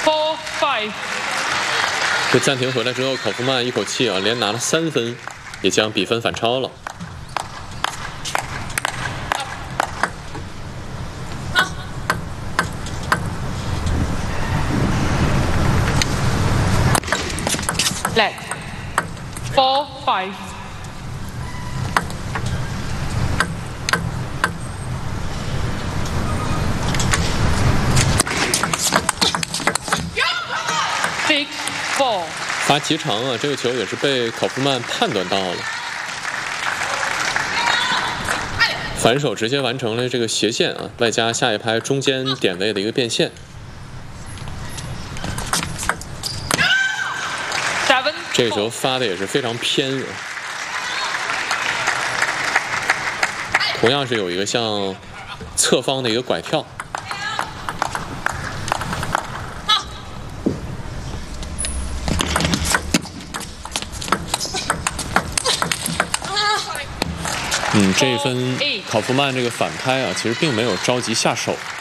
4-5。 这暂停回来之后，考夫曼一口气啊连拿了3分，也将比分反超了。 Leg 4-5。6-4。 罚极长啊！这个球也是被考夫曼判断到了，反手直接完成了这个斜线啊，外加下一拍中间点位的一个变现。 这个球发的也是非常偏啊，同样是有一个像侧方的一个拐跳。这一分考夫曼这个反拍啊，其实并没有着急下手。